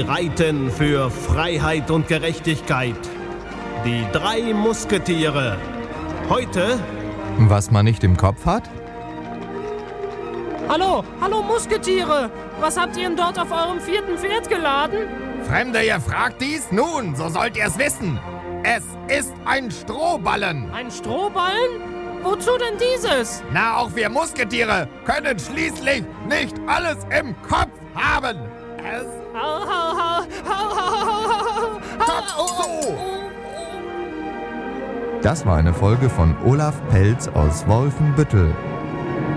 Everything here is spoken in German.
reiten für Freiheit und Gerechtigkeit. Die 3 Musketiere. Heute... Was man nicht im Kopf hat? Hallo Musketiere! Was habt ihr denn dort auf eurem 4. Pferd geladen? Fremde, ihr fragt dies? Nun, so sollt ihr es wissen. Es ist ein Strohballen. Ein Strohballen? Wozu denn dieses? Na, auch wir Musketiere können schließlich nicht alles im Kopf haben. Es Kopf zu! Das war eine Folge von Olaf Pelz aus Wolfenbüttel.